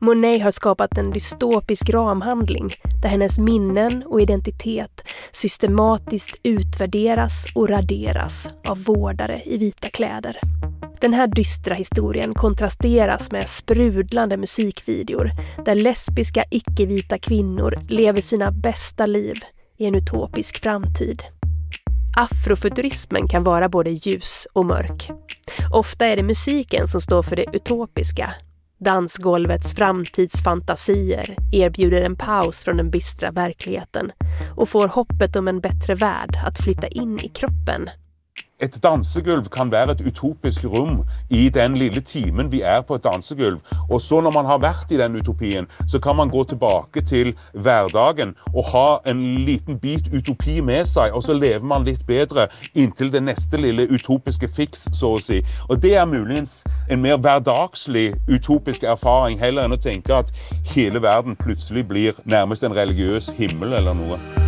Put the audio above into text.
Monet har skapat en dystopisk ramhandling där hennes minnen och identitet systematiskt utvärderas och raderas av vårdare i vita kläder. Den här dystra historien kontrasteras med sprudlande musikvideor där lesbiska icke-vita kvinnor lever sina bästa liv i en utopisk framtid. Afrofuturismen kan vara både ljus och mörk. Ofta är det musiken som står för det utopiska. Dansgolvets framtidsfantasier erbjuder en paus från den bistra verkligheten och får hoppet om en bättre värld att flytta in i kroppen. Ett dansegulv kan vara ett utopiskt rum i den lilla timen vi är på ett dansegulv. Och så när man har varit i den utopien så kan man gå tillbaka till vardagen och ha en liten bit utopi med sig. Och så lever man lite bättre intill det nästa lilla utopiska fix så att säga. Och det är möjligen en mer vardagslig utopisk erfaring heller än att tänka att hela världen plötsligt blir närmast en religiös himmel eller något.